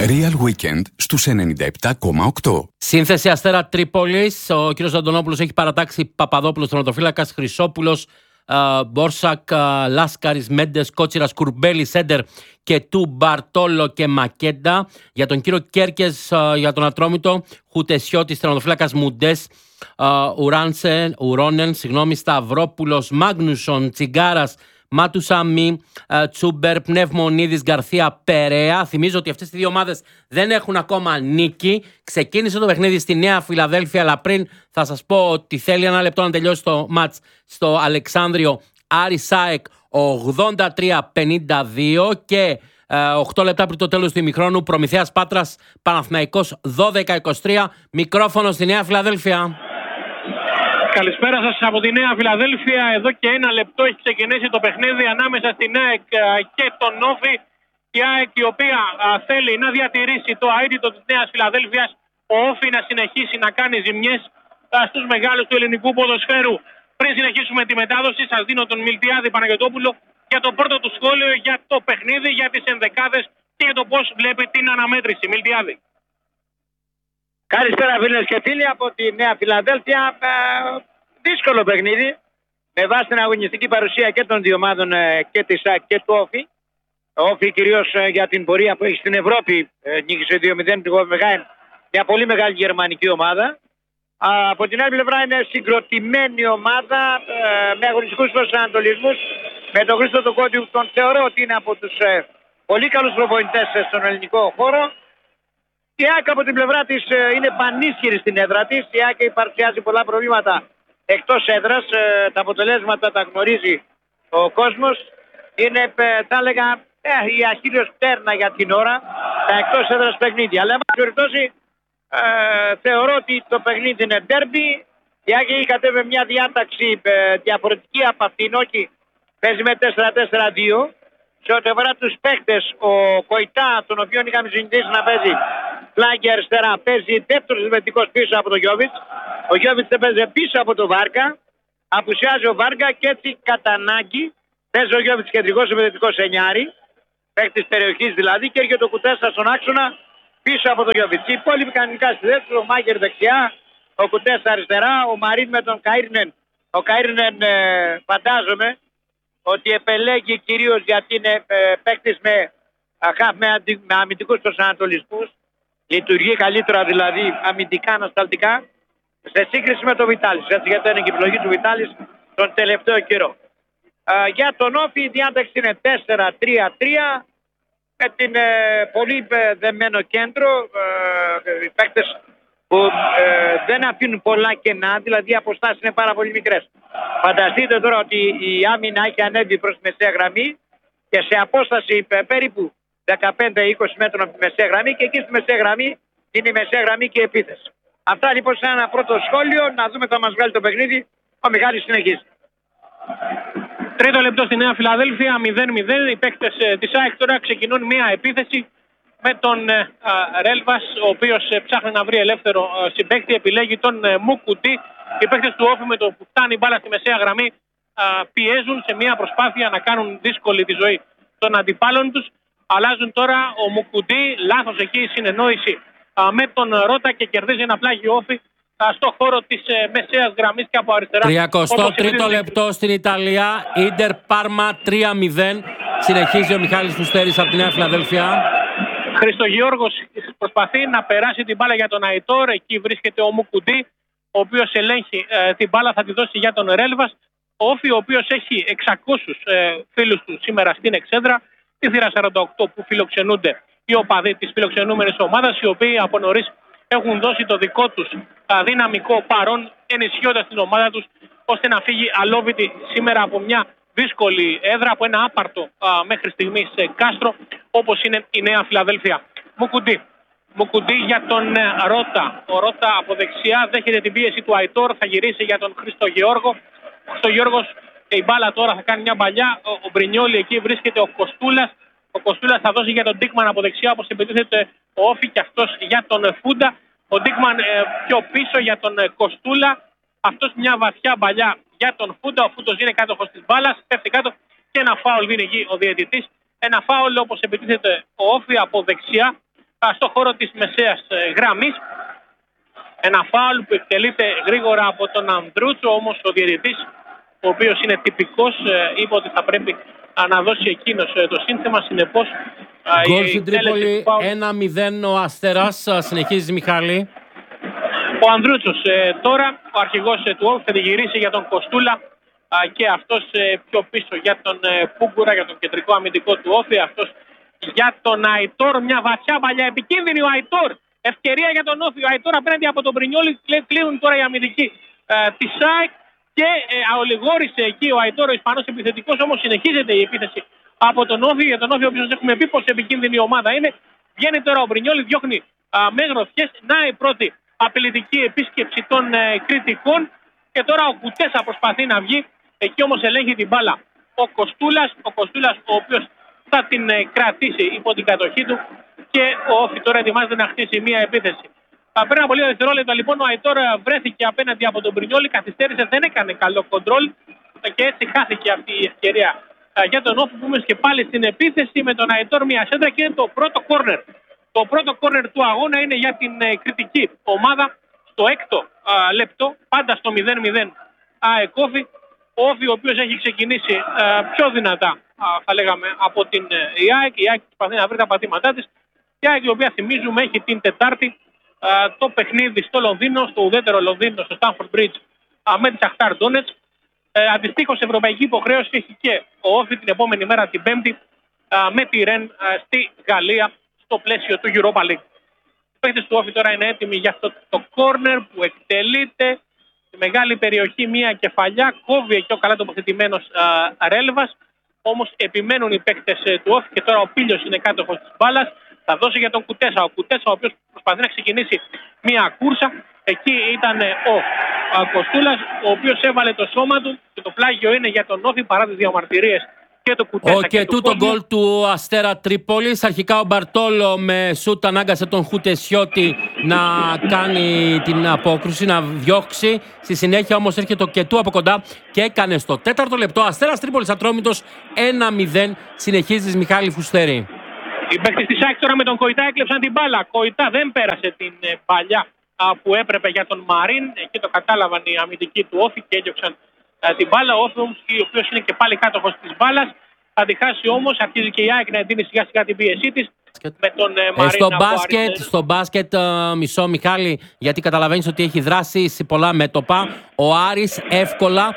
Real Weekend στους 97,8. Σύνθεση Αστέρα Τρίπολης. Ο κ. Αντωνόπουλος έχει παρατάξει Παπαδόπουλος, τερματοφύλακας, Χρυσόπουλος, Μπόρσακ, Λάσκαρης, Μέντες, Κότσιρας, Κουρμπέλη, Σέντερ και του Μπαρτόλο και Μακέντα. Για τον κύριο Κέρκες, για τον Ατρόμητο, Χουτεσιώτης, τερματοφύλακας, Μουντές, Ουρόνεν, Σταυρόπουλος, Μάγνουσον, Τσιγκάρας, Μάτουσαμι, Τσούμπερ, Πνευμονίδης, Γκαρθία, Περέα. Θυμίζω ότι αυτές οι δύο ομάδες δεν έχουν ακόμα νίκη. Ξεκίνησε το παιχνίδι στη Νέα Φιλαδέλφια, αλλά πριν θα σας πω ότι θέλει ένα λεπτό να τελειώσει το μάτς στο Αλεξάνδριο. Άρη ΣΑΕΚ 83-52 και 8 λεπτά πριν το τέλος του ημιχρόνου Προμηθέας Πάτρας Παναθηναϊκός 12-23. Μικρόφωνο στη Νέα Φιλαδέλφια. Καλησπέρα σας από τη Νέα Φιλαδέλφια. Εδώ και ένα λεπτό έχει ξεκινήσει το παιχνίδι ανάμεσα στην ΑΕΚ και τον Όφη. Η ΑΕΚ, η οποία θέλει να διατηρήσει το αίτητο της Νέας Φιλαδέλφειας. Ο Όφη να συνεχίσει να κάνει ζημιές στους μεγάλους του ελληνικού ποδοσφαίρου. Πριν συνεχίσουμε τη μετάδοση, σας δίνω τον Μιλτιάδη Παναγιωτόπουλο για το πρώτο του σχόλιο για το παιχνίδι, για τις ενδεκάδες και για το πώς βλέπει την αναμέτρηση. Μιλτιάδη. Καλησπέρα φίλες και φίλοι από τη Νέα Φιλαδέλφια. Δύσκολο παιχνίδι με βάση την αγωνιστική παρουσία και των δύο ομάδων και της ΣΑΚ και του Όφη. Ο Όφη κυρίως για την πορεία που έχει στην Ευρώπη, νίκησε 2-0 την Hoffenheim, μια πολύ μεγάλη γερμανική ομάδα. Από την άλλη πλευρά είναι συγκροτημένη ομάδα με αγωνιστικούς προσανατολισμούς. Με τον Χρήστο τον Κόντιου τον θεωρώ ότι είναι από τους πολύ καλούς προπονητές στον ελληνικό χώρο. Η ΑΕΚ από την πλευρά της είναι πανίσχυρη στην έδρα της. Η ΑΕΚ παρουσιάζει πολλά προβλήματα εκτός έδρας. Τα αποτελέσματα τα γνωρίζει ο κόσμος. Είναι, θα έλεγα, η αχίλλειος πτέρνα για την ώρα τα εκτός έδρας παιχνίδια. Αλλά, εν πάση περιπτώσει, θεωρώ ότι το παιχνίδι είναι ντέρμπι. Η ΑΕΚ έχει κατέβει μια διάταξη διαφορετική από αυτήν. Όχι, παίζει με 4-4-2. Σε ό,τι αφορά τους παίκτες, ο Κοϊτά, τον οποίο είχαμε συνηθίσει να παίζει φλάγκη αριστερά, παίζει δεύτερος δημιουργικός πίσω από τον Γιώβιτς. Ο Γιώβιτς έπαιζε πίσω από τον Βάρκα. Απουσιάζει ο Βάρκα και έτσι κατά ανάγκη παίζει ο Γιώβιτς κεντρικός επιθετικός εννιάρη, παίκτης περιοχής δηλαδή, και έρχεται ο Κουτέσσα στον άξονα πίσω από τον Γιώβιτς. Οι υπόλοιποι κανονικά στη θέση, ο Μάγκερ δεξιά, ο Κουτέσσα αριστερά, ο Μαρίν με τον Καΐρνεν. Ο Καΐρνεν φαντάζομαι ότι επελέγει κυρίως γιατί είναι παίκτης με αμυντικούς προσανατολισμούς. Λειτουργεί καλύτερα δηλαδή αμυντικά, ανασταλτικά, σε σύγκριση με τον Βιτάλης. Έτσι, γιατί είναι και η επιλογή του Βιτάλης τον τελευταίο καιρό. Για τον Όφη η διάταξη είναι 4-3-3 με την πολύ δεμένο κέντρο. Οι παίκτες που δεν αφήνουν πολλά κενά, δηλαδή οι αποστάσεις είναι πάρα πολύ μικρές. Φανταστείτε τώρα ότι η άμυνα έχει ανέβει προς τη μεσαία γραμμή και σε απόσταση περίπου 15-20 μέτρων από τη μεσαία γραμμή, και εκεί στη μεσαία γραμμή είναι η μεσαία γραμμή και η επίθεση. Αυτά λοιπόν σε ένα πρώτο σχόλιο, να δούμε θα μας βγάλει το παιχνίδι. Ο Μιχάλης συνεχίζει. Τρίτο λεπτό στη Νέα Φιλαδέλφια, 0-0. Οι παίκτες της ΑΕΚ τώρα ξεκινούν μια επίθεση με τον Ρέλβας, ο οποίος ψάχνει να βρει ελεύθερο συμπαίκτη, επιλέγει τον Μουκουντή. Οι παίκτες του Όφη με το που φτάνει η μπάλα στη μεσαία γραμμή πιέζουν σε μια προσπάθεια να κάνουν δύσκολη τη ζωή των αντιπάλων τους. Αλλάζουν τώρα ο Μουκουντή, λάθος εκεί η συνεννόηση με τον Ρώτα και κερδίζει ένα πλάγιο Όφη στο χώρο της μεσαίας γραμμής και από αριστερά. 33ο λεπτό στην Ιταλία, Ίντερ Πάρμα 3-0. Συνεχίζει ο Μιχάλης Φουστέρης από τη Νέα Φιλαδέλφια. Χριστογεώργος προσπαθεί να περάσει την μπάλα για τον Αϊτόρ. Εκεί βρίσκεται ο Μουκουντή, ο οποίος ελέγχει την μπάλα, θα τη δώσει για τον Ρέλβας. Ο Όφη, ο οποίος έχει 600 φίλους του σήμερα στην εξέδρα, τη θύρα 48 που φιλοξενούνται οι οπαδοί της φιλοξενούμενης ομάδας, οι οποίοι από νωρίς έχουν δώσει το δικό τους δυναμικό παρόν, ενισχύοντας την ομάδα τους ώστε να φύγει αλόβητη σήμερα από μια δύσκολη έδρα, από ένα άπαρτο μέχρι στιγμής κάστρο όπως είναι η Νέα Φιλαδέλφια. Μουκουντή για τον Ρώτα. Ο Ρώτα από δεξιά δέχεται την πίεση του Αϊτόρ, θα γυρίσει για τον Χριστογεώργο. Ο Χριστογεώργος, η μπάλα τώρα θα κάνει μια παλιά. Ο Μπρινιόλι, εκεί βρίσκεται ο Κοστούλας. Ο Κοστούλας θα δώσει για τον Ντίκμαν από δεξιά, όπως επιτίθεται ο Όφη, και αυτός για τον Φούντα. Ο Ντίκμαν πιο πίσω για τον Κοστούλα. Αυτός μια βαθιά παλιά για τον Φούντα. Ο Φούντος είναι κάτοχος της μπάλας, πέφτει κάτω και ένα φάουλ δίνει εκεί ο διαιτητής. Ένα φάουλ όπως επιτίθεται ο Όφη από δεξιά στο χώρο της μεσαίας γραμμής. Ένα φάουλ που εκτελείται γρήγορα από τον Ανδρούτσο, όμως ο διαιτητής, ο οποίος είναι τυπικός, είπε ότι θα πρέπει να δώσει εκείνος το σύνθεμα. Συνεπώς γκολ στην Τρίπολη, 1-0 ο Αστέρας. Συνεχίζεις, Μιχάλη. Ο Ανδρούτσος τώρα, ο αρχηγός του Όφη, θα τη γυρίσει για τον Κοστούλα και αυτός πιο πίσω για τον Πούγκουρα, για τον κεντρικό αμυντικό του Όφη. Αυτός για τον Αϊτόρ, μια βαθιά παλιά επικίνδυνη ο Αϊτόρ. Ευκαιρία για τον Όφη. Ο Αϊτόρ απέναντι από τον Πρινιόλη. Κλείνουν τώρα οι αμυντικοί της ΣΑΕΚ και ολιγόρησε εκεί ο Αϊτόρ, ο Ισπανός επιθετικός. Όμως συνεχίζεται η επίθεση από τον Όφη. Για τον Όφη, ο οποίος έχουμε πει πως επικίνδυνη ομάδα είναι. Βγαίνει τώρα ο Πρινιόλη, διώχνει με γροθιές. Να η πρώτη απειλητική επίσκεψη των κριτικών. Και τώρα ο Κουτέσα προσπαθεί να βγει. Εκεί όμως ελέγχει την μπάλα ο Κοστούλας. Ο Κοστούλας, ο οποίος θα την κρατήσει υπό την κατοχή του. Και ο Όφη τώρα ετοιμάζεται να χτίσει μια επίθεση. Πριν από λίγα δευτερόλεπτα λοιπόν ο Αϊτόρ βρέθηκε απέναντι από τον Πρινιόλη, καθυστέρησε, δεν έκανε καλό κοντρόλ και έτσι χάθηκε αυτή η ευκαιρία για τον Όφη, που είμαστε και πάλι στην επίθεση με τον Αϊτόρ μια σέντρα και είναι το πρώτο κόρνερ. Το πρώτο κόρνερ του αγώνα είναι για την κριτική ομάδα στο 6ο λεπτό, πάντα στο 0-0 ΑΕΚ Όφη. Ο Όφη, ο οποίος έχει ξεκινήσει πιο δυνατά, θα λέγαμε, από την ΑΕΚ. Η ΑΕΚ προσπαθεί να βρει τα πατήματά της. Η ΑΕΚ, η οποία θυμίζουμε έχει την Τετάρτη το παιχνίδι στο Λονδίνο, στο ουδέτερο Λονδίνο, στο Stamford Bridge με τη Σαχτάρ Ντόνετς. Αντιστοίχως ευρωπαϊκή υποχρέωση έχει και ο Όφη την επόμενη μέρα, την Πέμπτη, με τη Ρεν στη Γαλλία στο πλαίσιο του Europa League. Οι παίκτες του Όφη τώρα είναι έτοιμοι για αυτό το κόρνερ που εκτελείται στη μεγάλη περιοχή, μια κεφαλιά, κόβει εκεί ο καλά τοποθετημένος Ρέλβας. Όμως επιμένουν οι παίκτες του Όφη και τώρα ο Πίλιος είναι κάτοχος της μπάλας. Θα δώσει για τον Κουτέσα. Ο Κουτέσα, ο οποίος προσπαθεί να ξεκινήσει μια κούρσα. Εκεί ήταν ο Κοστούλας, ο οποίος έβαλε το σώμα του και το πλάγιο είναι για τον Όφη παρά τις διαμαρτυρίες και το Κουτέσα. Και τούτο γκολ του Αστέρα Τρίπολης. Αρχικά ο Μπαρτόλο με σούτ ανάγκασε τον Χουτεσιώτη να κάνει την απόκρουση, να διώξει. Στη συνέχεια όμως έρχεται το Κετού από κοντά και έκανε στο 4ο λεπτό. Αστέρας Τρίπολης Ατρόμητος 1-0. Συνεχίζεις, Μιχάλη Φουστέρη. Οι παίκτες της ΑΕΚ τώρα με τον Κοϊτά έκλεψαν την μπάλα. Κοϊτά δεν πέρασε την παλιά που έπρεπε για τον Μαρίν. Εκεί το κατάλαβαν οι αμυντικοί του Όφη και έδιωξαν την μπάλα. Ο Όφη, ο οποίος είναι και πάλι κάτοχος της μπάλας, θα τη χάσει όμως. Αρχίζει και η ΑΕΚ να εντείνει σιγά σιγά την πίεσή της. Με τον Μαρίν στο μπάσκετ, μισό Μιχάλη, γιατί καταλαβαίνεις ότι έχει δράσει σε πολλά μέτωπα. Ο Άρης εύκολα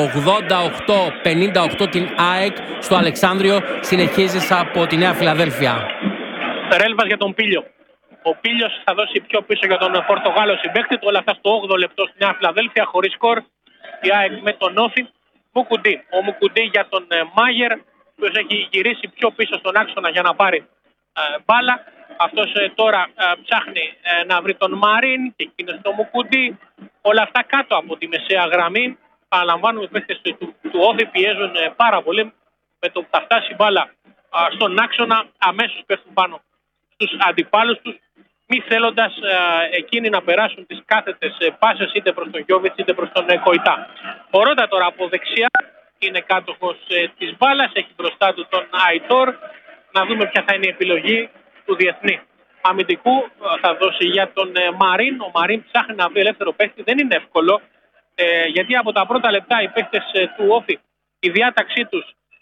88-58 την ΑΕΚ στο Αλεξάνδριο. Συνεχίζεις από τη Νέα Φιλαδέλφια. Ρέλβας για τον Πίλιο. Ο Πίλιος θα δώσει πιο πίσω για τον Πορτογάλο συμπαίκτη του. Όλα αυτά στο 8ο λεπτό στη Νέα Φιλαδέλφια, χωρίς σκορ. Η ΑΕΚ με τον Όφη. Μουκουντή. Ο Μουκουντή για τον Μάγερ, ο οποίος έχει γυρίσει πιο πίσω στον άξονα για να πάρει μπάλα. Αυτός τώρα ψάχνει να βρει τον Μαρίν και εκείνος τον Μουκουντή. Όλα αυτά κάτω από τη μεσαία γραμμή. Παραλαμβάνουμε οι παίκτες του Όφη πιέζουν πάρα πολύ. Με το που θα φτάσει η μπάλα στον άξονα, αμέσως πέφτουν πάνω στους αντιπάλους τους, μη θέλοντας εκείνοι να περάσουν τις κάθετες πάσες είτε προς τον Γιώβιτς είτε προς τον Κοϊτά. Ο Ρότα τώρα από δεξιά είναι κάτοχος της μπάλας, έχει μπροστά του τον Αϊτόρ. Να δούμε ποια θα είναι η επιλογή του διεθνή αμυντικού. Θα δώσει για τον Μαρίν. Ο Μαρίν ψάχνει να βρει ελεύθερο παίχτη. Δεν είναι εύκολο, γιατί από τα πρώτα λεπτά οι παίχτες του Όφη, η διάταξή τους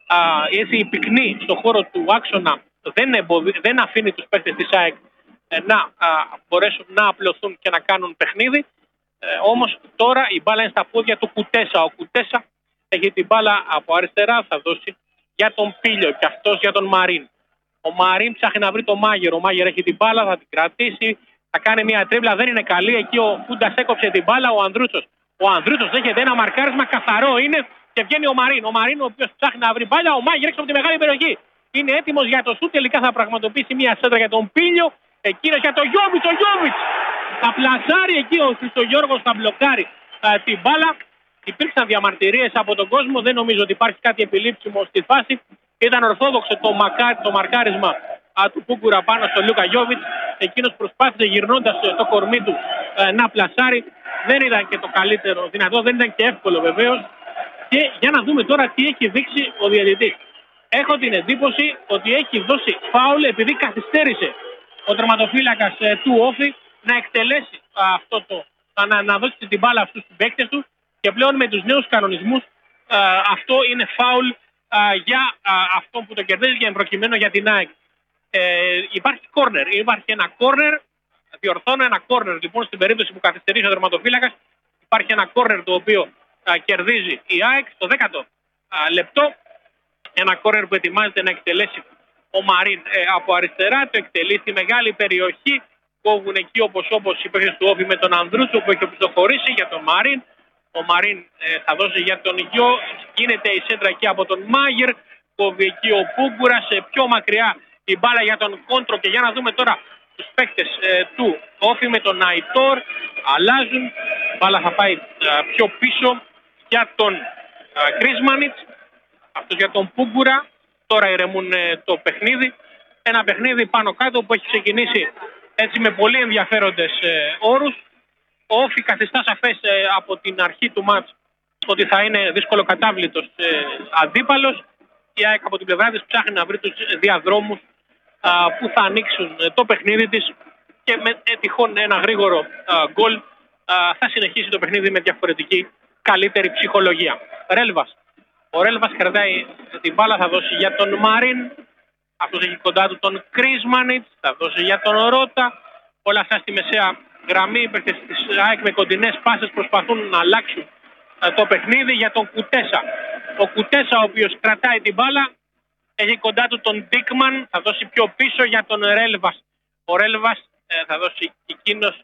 έτσι η πυκνή στον χώρο του άξονα δεν αφήνει τους παίχτες της ΑΕΚ να μπορέσουν να απλωθούν και να κάνουν παιχνίδι. Όμως τώρα η μπάλα είναι στα πόδια του Κουτέσα. Ο Κουτέσα έχει την μπάλα από αριστερά, θα δώσει για τον Πίλιο και αυτός για τον Μαρίν. Ο Μαρίν ψάχνει να βρει τον Μάγερ. Ο Μάγερ έχει την μπάλα, θα την κρατήσει, θα κάνει μια τρίπλα, δεν είναι καλή. Εκεί ο Φούντας έκοψε την μπάλα, ο Ανδρούτσος. Ο Ανδρούτσος δέχεται ένα μαρκάρισμα, καθαρό είναι και βγαίνει ο Μαρίν. Ο Μαρίν, ο οποίος ψάχνει να βρει μπάλα, ο Μάγερ έξω από τη μεγάλη περιοχή. Είναι έτοιμος για το σούτ, τελικά θα πραγματοποιήσει μια σέντρα για τον Πίλιο. Εκείνος για τον Γιώβιτς, ο Γιώβιτς θα πλασάρει εκεί, ο Χριστογιώργος θα μπλοκάρει την μπάλα. Υπήρξαν διαμαρτυρίες από τον κόσμο, δεν νομίζω ότι υπάρχει κάτι επιλήψιμο στη φάση. Ήταν ορθόδοξο το μαρκάρισμα του Πούγκουρα πάνω στον Λούκα Γιώβιτς. Εκείνος προσπάθησε γυρνώντας το κορμί του να πλασάρει. Δεν ήταν και το καλύτερο δυνατό, δεν ήταν και εύκολο βεβαίως. Και για να δούμε τώρα τι έχει δείξει ο διαιτητής. Έχω την εντύπωση ότι έχει δώσει φάουλ επειδή καθυστέρησε ο τερματοφύλακας του Όφη να εκτελέσει να δώσει την μπάλα αυτούς τους παίκτες του, και πλέον με τους νέους κανονισμούς αυτό είναι φάουλ για αυτό που το κερδίζει, για προκειμένου για την ΑΕΚ. Υπάρχει ένα κόρνερ, διορθώνω, ένα κόρνερ λοιπόν στην περίπτωση που καθυστερήσει ο τερματοφύλακας. Υπάρχει ένα κόρνερ το οποίο κερδίζει η ΑΕΚ στο 10ο λεπτό. Ένα κόρνερ που ετοιμάζεται να εκτελέσει ο Μαρίν από αριστερά, το εκτελεί στη μεγάλη περιοχή. Κόβουν εκεί όπως οι παίκτες του Όφη με τον Ανδρούτσο που έχει οπισθοχωρήσει για τον Μαρίν. Ο Μαρίν θα δώσει για τον Γιο, γίνεται η σέντρα εκεί από τον Μάγερ. Κόβει εκεί ο Πούγκουρας, πιο μακριά η μπάλα για τον Κόντρο. Και για να δούμε τώρα τους παίκτες του Όφη με τον Αϊτόρ. Αλλάζουν, η μπάλα θα πάει πιο πίσω για τον Κρίσμανιτς, αυτός για τον Πούγκουρα. Τώρα ηρεμούν το παιχνίδι. Ένα παιχνίδι πάνω κάτω που έχει ξεκινήσει έτσι με πολύ ενδιαφέροντες όρους. Ο Όφη καθιστά σαφές από την αρχή του μάτς ότι θα είναι δύσκολο κατάβλητος αντίπαλος. Η ΑΕΚ από την πλευρά της ψάχνει να βρει τους διαδρόμους που θα ανοίξουν το παιχνίδι της, και με τυχόν ένα γρήγορο γκολ θα συνεχίσει το παιχνίδι με διαφορετική καλύτερη ψυχολογία. Ρέλβας. Ο Ρέλβας κρατάει την μπάλα, θα δώσει για τον Μαρίν. Αυτός έχει κοντά του τον Κρίσμανιτς, θα δώσει για τον Ρότα. Όλα αυτά στη μεσαία γραμμή. Οι παίκτες της ΑΕΚ με κοντινές πάσες προσπαθούν να αλλάξουν το παιχνίδι για τον Κουτέσα. Ο Κουτέσα, ο οποίος κρατάει την μπάλα, έχει κοντά του τον Ντίκμαν, θα δώσει πιο πίσω για τον Ρέλβας. Ο Ρέλβας θα δώσει εκείνος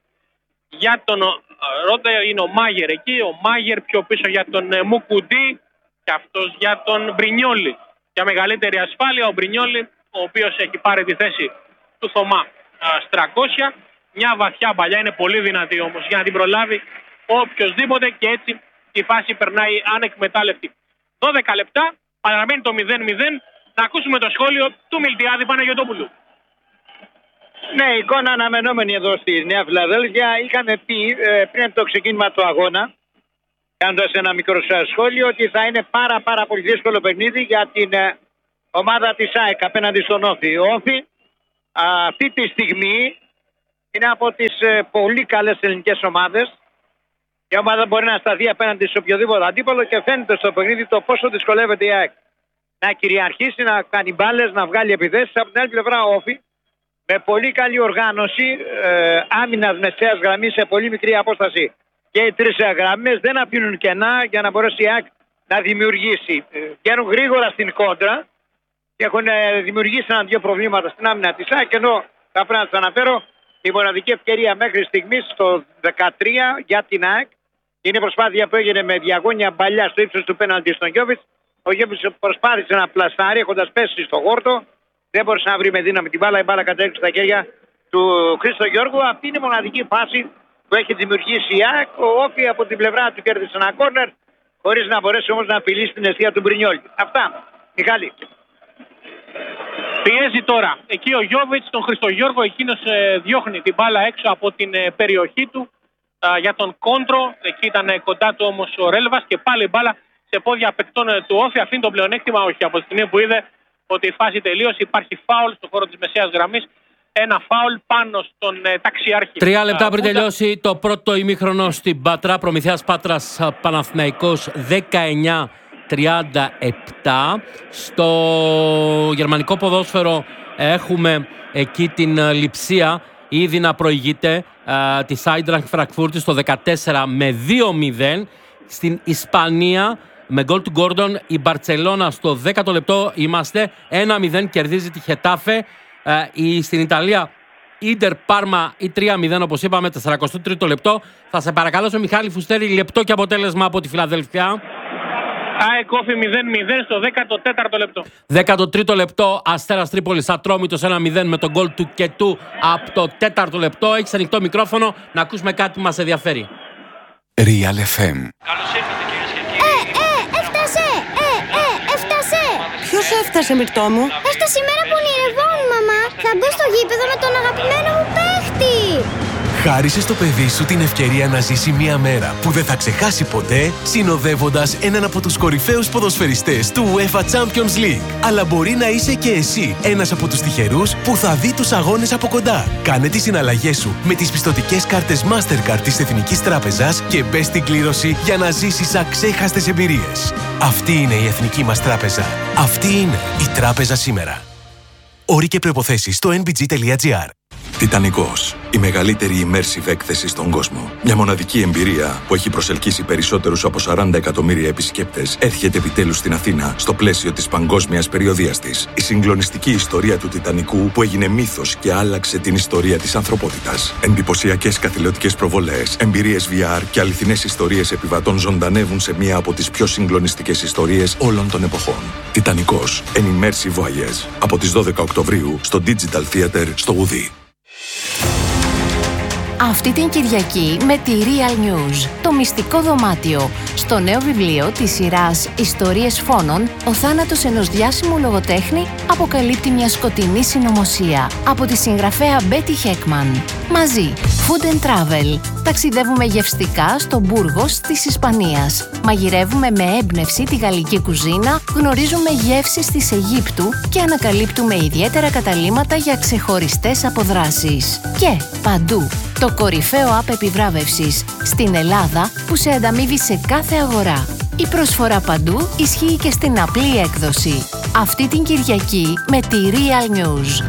για τον Ρότα, είναι ο Μάγερ εκεί. Ο Μάγερ πιο πίσω για τον Μουκουντή και αυτός για τον Μπρινιόλι. Για μεγαλύτερη ασφάλεια ο Μπρινιόλι, ο οποίος έχει πάρει τη θέση του Θωμά Στρακώσια. Μια βαθιά παλιά, είναι πολύ δυνατή όμως για να την προλάβει οποιοσδήποτε, και έτσι η φάση περνάει ανεκμετάλλευτη. 12 λεπτά, παραμένει το 0-0. Να ακούσουμε το σχόλιο του Μιλτιάδη Παναγιωτόπουλου. Ναι, εικόνα αναμενόμενη εδώ στη Νέα Φιλαδέλφια. Είχαμε πει πριν από το ξεκίνημα του αγώνα, κάνοντας ένα μικρό σχόλιο, ότι θα είναι πάρα πολύ δύσκολο παιχνίδι για την ομάδα της ΑΕΚ απέναντι στον Όφη. Ο Όφη αυτή τη στιγμή είναι από τις πολύ καλές ελληνικές ομάδες. Η ομάδα μπορεί να σταθεί απέναντι σε οποιοδήποτε αντίπαλο, και φαίνεται στο παιχνίδι το πόσο δυσκολεύεται η ΑΕΚ να κυριαρχήσει, να κάνει μπάλες, να βγάλει επιθέσεις. Από την άλλη πλευρά ο Όφη με πολύ καλή οργάνωση άμυνας μεσαίας γραμμής σε πολύ μικρή απόσταση, και οι τρεις γραμμές δεν αφήνουν κενά για να μπορέσει η ΑΕΚ να δημιουργήσει. Βγαίνουν γρήγορα στην κόντρα και έχουν δημιουργήσει ένα-δύο προβλήματα στην άμυνα της ΑΕΚ, ενώ θα πρέπει να σας αναφέρω η μοναδική ευκαιρία μέχρι στιγμής στο 13 για την ΑΕΚ είναι η προσπάθεια που έγινε με διαγώνια παλιά στο ύψος του πέναλτι στον Γιώβιτς. Ο Γιώβιτς προσπάθησε να πλασάρει έχοντας πέσει στο χόρτο, δεν μπορούσε να βρει με δύναμη την μπάλα, η μπάλα κατέληξε στα χέρια του Χρήστο Γιώργου. Αυτή είναι η μοναδική φάση που έχει δημιουργήσει η ΑΕΚ. Ο Όφη από την πλευρά του κέρδισε ένα κόρνερ, χωρίς να μπορέσει όμως να απειλήσει την αιστεία του Μπρινιόλη. Αυτά, Μιχάλη. Πιέζει τώρα εκεί ο Γιώβιτς τον Χριστογιώργο, εκείνος διώχνει την μπάλα έξω από την περιοχή του για τον Κόντρο. Εκεί ήταν κοντά του όμως ο Ρέλβας, και πάλι η μπάλα σε πόδια παικτών του Όφη. Αφήνει το πλεονέκτημα, όχι, από τη στιγμή που είδε ότι η φάση τελείωσε. Υπάρχει φάουλ στο χώρο της μεσαίας γραμμής. Ένα φάουλ πάνω στον ταξιάρχη. 3 λεπτά πριν τελειώσει το πρώτο ημίχρονο στην Πάτρα. Προμηθέας Πάτρας Παναθηναϊκός 19-37. Στο γερμανικό ποδόσφαιρο έχουμε εκεί την Λειψία ήδη να προηγείται της Άιντραχτ Φραγκφούρτης στο 14-2-0. Στην Ισπανία με γκολ του Γκόρντον η Μπαρτσελώνα στο 10ο λεπτό είμαστε 1-0, κερδίζει τη Χετάφε. Στην Ιταλία Ίντερ Πάρμα ή 3-0 όπως είπαμε, 43ο λεπτό. Θα σε παρακαλώ, Μιχάλη Φουστέρη, λεπτό και αποτέλεσμα από τη Φιλαδέλφια. ΑΕΚ Όφη 0-0 στο 14ο λεπτό. 13ο λεπτό, Αστέρας Τρίπολης Ατρόμητος 1-0 με τον γκολ του Κετού από το 4ο λεπτό. Έχεις ανοιχτό μικρόφωνο να ακούσουμε κάτι που μας ενδιαφέρει. Real FM. Καλώς ήρθατε κυρίες και κύριοι. Έφτασε! Έφτασε! Ποιος έφτασε, Μυρτώ μου? Έφτασε η μέρα που ονειρευόμουν, μαμά. Θα μπω στο γήπεδο με τον αγαπημένο μου παίχτη. Χάρισε στο παιδί σου την ευκαιρία να ζήσει μια μέρα που δεν θα ξεχάσει ποτέ, συνοδεύοντας έναν από τους κορυφαίους ποδοσφαιριστές του UEFA Champions League. Αλλά μπορεί να είσαι και εσύ ένας από τους τυχερούς που θα δει τους αγώνες από κοντά. Κάνε τις συναλλαγές σου με τις πιστωτικές κάρτες Mastercard της Εθνικής Τράπεζας και μπες στην κλήρωση για να ζήσεις αξέχαστες εμπειρίες. Αυτή είναι η Εθνική μας Τράπεζα. Αυτή είναι η Τράπεζα σήμερα. Όροι και προϋποθέσεις στο nbg.gr. Τιτανικός. Η μεγαλύτερη immersive έκθεση στον κόσμο. Μια μοναδική εμπειρία που έχει προσελκύσει περισσότερους από 40 εκατομμύρια επισκέπτες έρχεται επιτέλους στην Αθήνα στο πλαίσιο της παγκόσμιας περιοδείας της. Η συγκλονιστική ιστορία του Τιτανικού που έγινε μύθος και άλλαξε την ιστορία της ανθρωπότητας. Εντυπωσιακές καθηλωτικές προβολές, εμπειρίες VR και αληθινές ιστορίες επιβατών ζωντανεύουν σε μία από τις πιο συγκλονιστικές ιστορίες όλων των εποχών. Τιτανικός. An immersive voyage. Από τις 12 Οκτωβρίου στο Digital Theater στο Ουδί. Αυτή την Κυριακή με τη Real News, το μυστικό δωμάτιο. Στο νέο βιβλίο της σειράς «Ιστορίες φόνων», ο θάνατος ενός διάσημου λογοτέχνη αποκαλύπτει μια σκοτεινή συνωμοσία. Από τη συγγραφέα Betty Heckman. Μαζί, Food and Travel. Ταξιδεύουμε γευστικά στο Μπούργος της Ισπανίας. Μαγειρεύουμε με έμπνευση τη γαλλική κουζίνα, γνωρίζουμε γεύσεις της Αιγύπτου και ανακαλύπτουμε ιδιαίτερα καταλύματα για ξεχωριστές αποδράσεις. Και παντού, το κορυφαίο app επιβράβευσης στην Ελλάδα που σε ανταμείβει σε κάθε αγορά. Η προσφορά παντού ισχύει και στην απλή έκδοση. Αυτή την Κυριακή με τη Real News.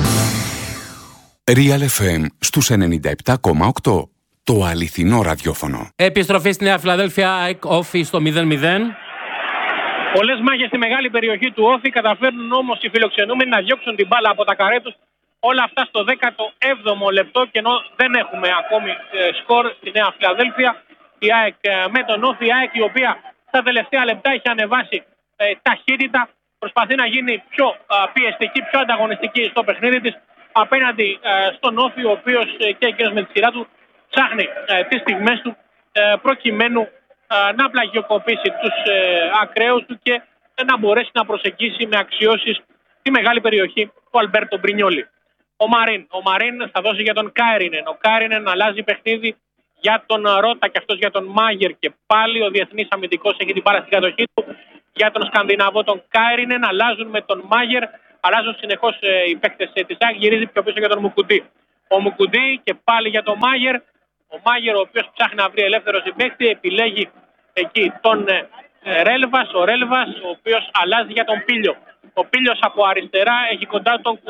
Real FM στους 97,8. Το αληθινό ραδιόφωνο. Επιστροφή στη Νέα Φιλαδέλφια, Όφη στο 0-0. Πολλές μάχες στη μεγάλη περιοχή του Όφη, καταφέρνουν όμως οι φιλοξενούμενοι να διώξουν την μπάλα από τα καρέ τους. Όλα αυτά στο 17ο λεπτό, και ενώ δεν έχουμε ακόμη σκορ στη Νέα Φιλαδέλφια, η ΑΕΚ με τον Όφη, η ΑΕΚ η οποία στα τελευταία λεπτά έχει ανεβάσει ταχύτητα, προσπαθεί να γίνει πιο πιεστική, πιο ανταγωνιστική στο παιχνίδι της απέναντι στον Όφη, ο οποίος και εκείνος με τη σειρά του ψάχνει τις στιγμές του προκειμένου να πλαγιοκοπήσει τους ακραίους του και να μπορέσει να προσεγγίσει με αξιώσεις τη μεγάλη περιοχή του Αλμπέρτο Μπρινιόλι. Ο Μαρίν θα δώσει για τον Κάιρινεν. Ο Κάιρινεν αλλάζει παιχνίδι για τον Ρώτα και αυτός για τον Μάγερ, και πάλι ο διεθνής αμυντικός έχει την μπάλα στην κατοχή του. Για τον Σκανδιναβό τον Κάιρινεν αλλάζουν με τον Μάγερ, αλλάζουν συνεχώς οι παίκτες της ΑΕΚ, γυρίζει πιο πίσω για τον Μουκουντή. Ο Μουκουντή και πάλι για τον Μάγερ. Ο Μάγερ, ο οποίος ψάχνει να βρει ελεύθερο συμπαίκτη, επιλέγει εκεί τον Ρέλβας. Ο Ρέλβας, ο οποίος αλλάζει για τον Πίλιο. Ο Πίλιος από αριστερά έχει κοντά τον